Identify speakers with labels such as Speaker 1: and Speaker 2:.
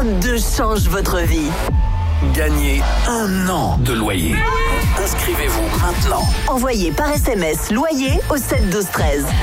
Speaker 1: 2 change votre vie.
Speaker 2: Gagnez 1 an de loyer. Inscrivez-vous maintenant.
Speaker 1: Envoyez par SMS loyer au 7 12 13.